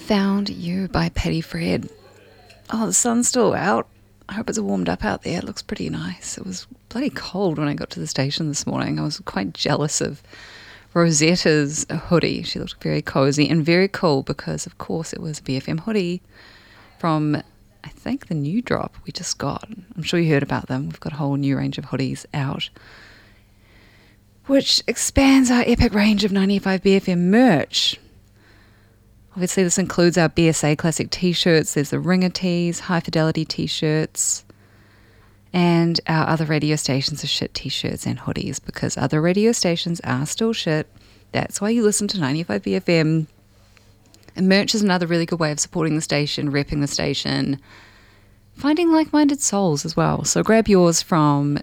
Found You by Patty Fred. Oh, the sun's still out. I hope it's warmed up out there. It looks pretty nice. It was bloody cold when I got to the station this morning. I was quite jealous of Rosetta's hoodie. She looked very cozy and very cool because, of course, it was a BFM hoodie from, I think, the new drop we just got. I'm sure you heard about them. We've got a whole new range of hoodies out, which expands our epic range of 95 BFM merch. Obviously, this includes our BSA Classic t-shirts. There's the Ringer tees, High Fidelity t-shirts, and our other radio stations are shit t-shirts and hoodies because other radio stations are still shit. That's why you listen to 95 BFM. And merch is another really good way of supporting the station, repping the station, finding like-minded souls as well. So grab yours from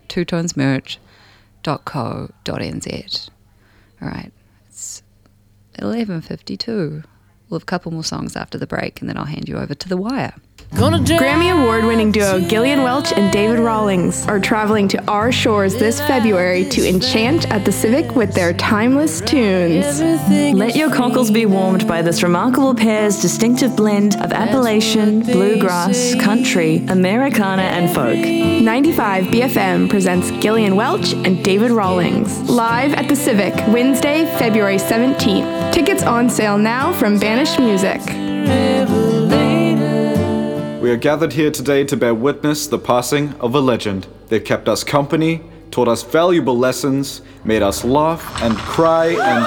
twotonesmerch.co.nz. All right, it's 11:52. We'll have a couple more songs after the break and then I'll hand you over to The Wire. Grammy Award-winning duo Gillian Welch and David Rawlings are traveling to our shores this February to enchant at the Civic with their timeless tunes. Let your cockles be warmed by this remarkable pair's distinctive blend of Appalachian, bluegrass, country, Americana, and folk. 95 BFM presents Gillian Welch and David Rawlings live at the Civic Wednesday, February 17th. Tickets on sale now from Banished Music. We are gathered here today to bear witness the passing of a legend. They've kept us company, taught us valuable lessons, made us laugh and cry and...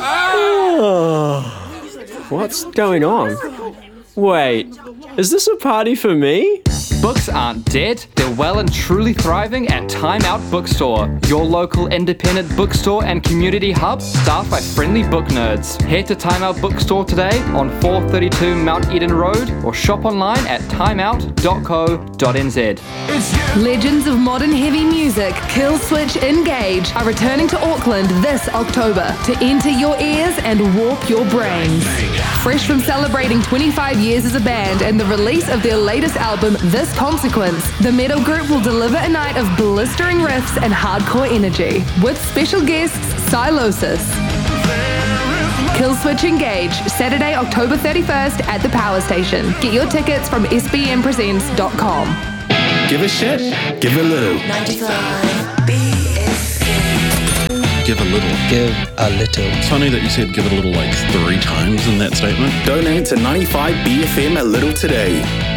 What's going on? Wait, is this a party for me? Books aren't dead, they're well and truly thriving at Time Out Bookstore, your local independent bookstore and community hub staffed by friendly book nerds. Head to Time Out Bookstore today on 432 Mount Eden Road or shop online at timeout.co.nz. Legends of modern heavy music, Killswitch Engage, are returning to Auckland this October to enter your ears and warp your brains. Fresh from celebrating 25 years as a band and the release of their latest album, This Consequence, the metal group will deliver a night of blistering riffs and hardcore energy, with special guests Silosis. Killswitch Engage, Saturday, October 31st at the Power Station. Get your tickets from sbmpresents.com. Give a shit, give a little. 95 BFM. Give a little. Give a little. It's funny that you said give a little like 3 times in that statement. Donate to 95 BFM a little today.